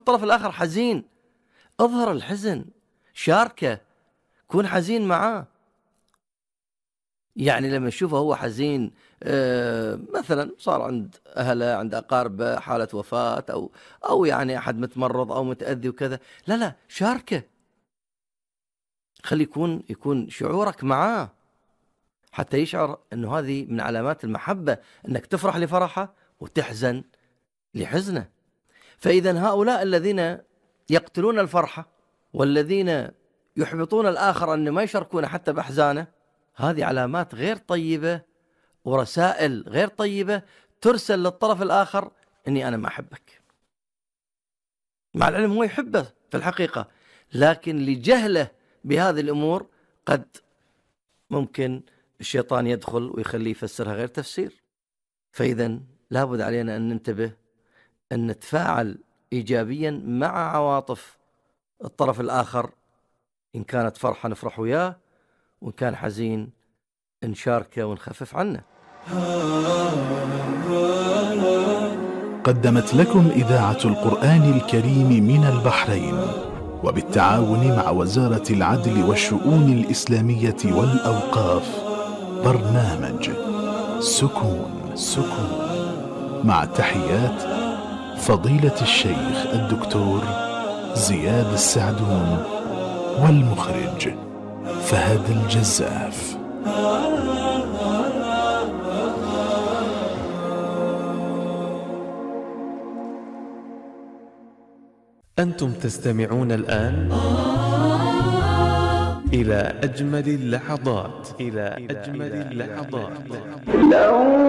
الطرف الآخر حزين، اظهر الحزن، شاركه، كون حزين معاه. يعني لما تشوفه هو حزين، مثلا صار عند أهله، عند أقاربه حالة وفاة، أو يعني أحد متمرض أو متأذي وكذا، لا شاركه، خلي يكون شعورك معاه حتى يشعر أنه هذه من علامات المحبة، أنك تفرح لفرحه وتحزن لحزنه. فإذا هؤلاء الذين يقتلون الفرحة والذين يحبطون الآخر أن ما يشاركون حتى بأحزانه، هذه علامات غير طيبة ورسائل غير طيبة ترسل للطرف الآخر أني أنا ما أحبك، مع العلم هو يحبه في الحقيقة، لكن لجهله بهذه الأمور قد ممكن الشيطان يدخل ويخليه يفسرها غير تفسير. فإذا لابد علينا أن ننتبه، أن نتفاعل إيجابيا مع عواطف الطرف الآخر، إن كانت فرحة نفرح وياه، وإن كان حزين نشاركه ونخفف عنه. قدمت لكم إذاعة القرآن الكريم من البحرين وبالتعاون مع وزارة العدل والشؤون الإسلامية والأوقاف برنامج سكون مع تحيات فضيلة الشيخ الدكتور زياد السعدون والمخرج فهد الجزاف. أنتم تستمعون الآن إلى أجمل اللحظات.